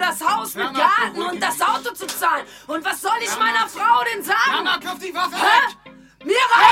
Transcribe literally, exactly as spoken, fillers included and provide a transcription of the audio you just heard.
das Haus mit Mama, Garten beruhig und das dich. Auto zu zahlen. Und was soll ich Mama. meiner Frau denn sagen? Mama, klopf die Waffe Hä? weg! Mir reicht